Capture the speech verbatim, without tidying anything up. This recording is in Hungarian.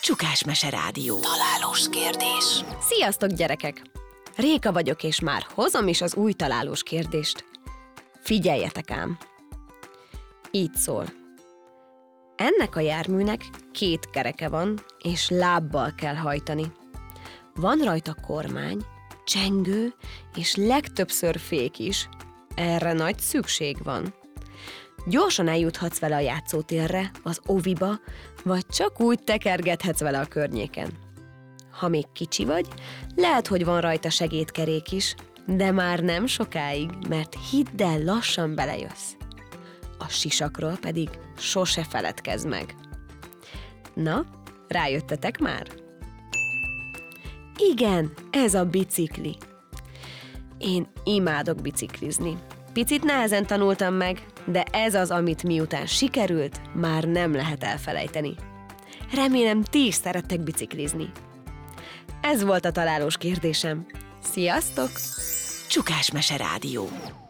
Csukás Mese Rádió. Találós kérdés. Sziasztok, gyerekek! Réka vagyok, és már hozom is az új találós kérdést. Figyeljetek ám! Így szól. Ennek a járműnek két kereke van, és lábbal kell hajtani. Van rajta kormány, csengő, és legtöbbször fék is. Erre nagy szükség van. Gyorsan eljuthatsz vele a játszótérre, az oviba, vagy csak úgy tekergethetsz vele a környéken. Ha még kicsi vagy, lehet, hogy van rajta segédkerék is, de már nem sokáig, mert hidd el, lassan belejössz. A sisakról pedig sose feledkezz meg. Na, rájöttetek már? Igen, ez a bicikli. Én imádok biciklizni. Picit nehezen tanultam meg, de ez az, amit miután sikerült, már nem lehet elfelejteni. Remélem, ti is szerettek biciklizni. Ez volt a találós kérdésem. Sziasztok! Csukás Mese Rádió.